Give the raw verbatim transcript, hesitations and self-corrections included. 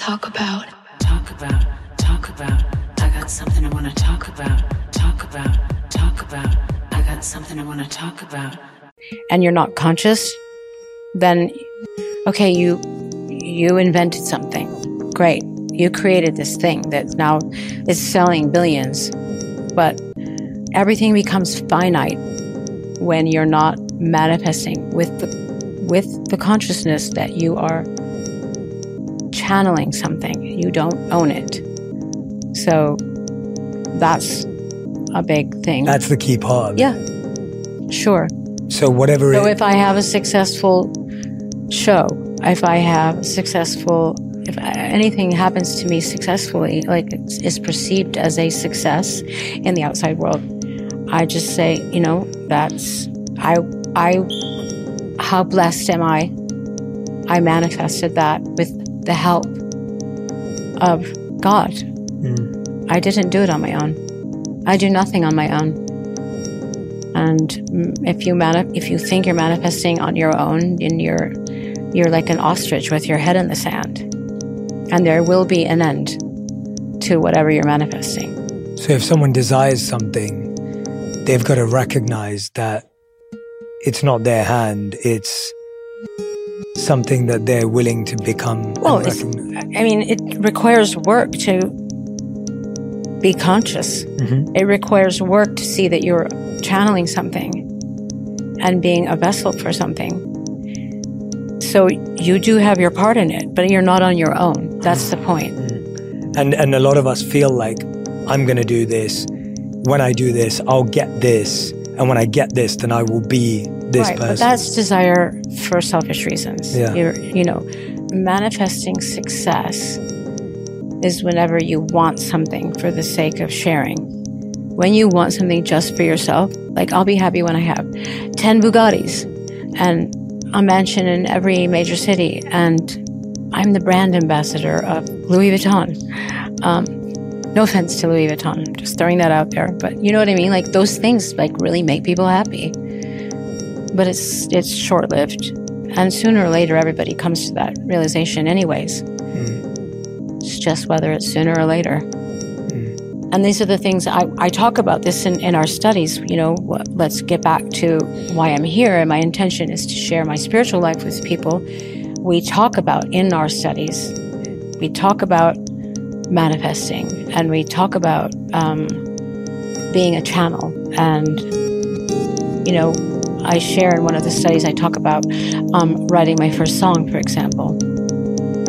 talk about. Talk about, talk about. I got something I wanna talk about. Talk about, talk about. I got something I wanna talk about. And you're not conscious, then, okay, you you invented something. Great. You created this thing that now is selling billions. But everything becomes finite when you're not manifesting with the, with the consciousness that you are channeling something. You don't own it. So that's a big thing. That's the key part of it. Yeah, sure. So whatever So it, if I have a successful show, if I have a successful, if anything happens to me successfully, like it's, it's perceived as a success in the outside world, I just say, you know, that's, I, I, how blessed am I? I manifested that with the help of God. Mm. I didn't do it on my own. I do nothing on my own. And if you mani- if you think you're manifesting on your own, then you're, you're like an ostrich with your head in the sand. And there will be an end to whatever you're manifesting. So if someone desires something, they've got to recognize that it's not their hand, it's something that they're willing to become. Well, it's, I mean, it requires work to be conscious. Mm-hmm. It requires work to see that you're channeling something and being a vessel for something. So you do have your part in it, but you're not on your own. That's the point. Mm. And and a lot of us feel like, I'm going to do this. When I do this, I'll get this. And when I get this, then I will be this right, person. But that's desire for selfish reasons. Yeah. You're, you know, manifesting success is whenever you want something for the sake of sharing. When you want something just for yourself, like I'll be happy when I have ten Bugattis and a mansion in every major city, and I'm the brand ambassador of Louis Vuitton. Um, no offense to Louis Vuitton, I'm just throwing that out there, but you know what I mean? Like those things like really make people happy, but it's it's short-lived, and sooner or later everybody comes to that realization anyways. Mm. It's just whether it's sooner or later. Mm. And these are the things I, I talk about this in, in our studies. You know, let's get back to why I'm here, and my intention is to share my spiritual life with people. We talk about in our studies, we talk about manifesting, and we talk about um, being a channel. And, you know, I share in one of the studies, I talk about um, writing my first song, for example.